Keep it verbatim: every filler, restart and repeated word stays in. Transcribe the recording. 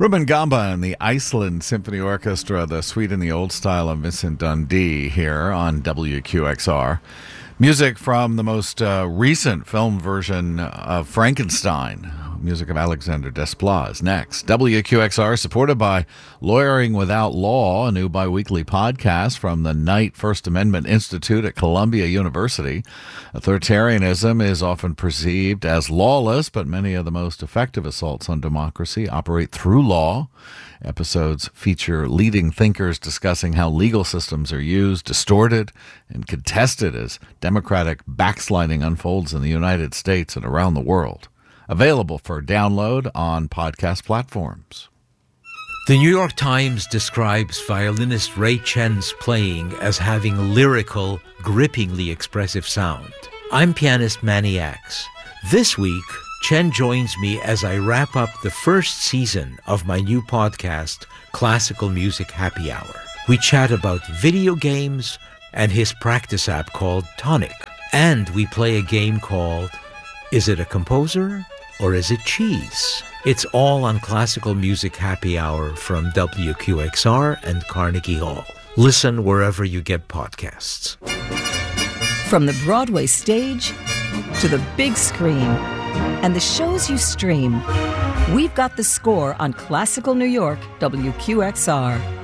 Ruben Gamba and the Iceland Symphony Orchestra, the Suite in the Old Style of Vincent Dundee here on W Q X R. Music from the most uh, recent film version of Frankenstein. Music of Alexander Desplat next. W Q X R, supported by Lawyering Without Law, a new biweekly podcast from the Knight First Amendment Institute at Columbia University. Authoritarianism is often perceived as lawless, but many of the most effective assaults on democracy operate through law. Episodes feature leading thinkers discussing how legal systems are used, distorted, and contested as democratic backsliding unfolds in the United States and around the world. Available for download on podcast platforms. The New York Times describes violinist Ray Chen's playing as having lyrical, grippingly expressive sound. I'm pianist Manny Axe. This week, Chen joins me as I wrap up the first season of my new podcast, Classical Music Happy Hour. We chat about video games and his practice app called Tonic. And we play a game called Is It a Composer or Is It Cheese? It's all on Classical Music Happy Hour from W Q X R and Carnegie Hall. Listen wherever you get podcasts. From the Broadway stage to the big screen and the shows you stream, we've got the score on Classical New York W Q X R.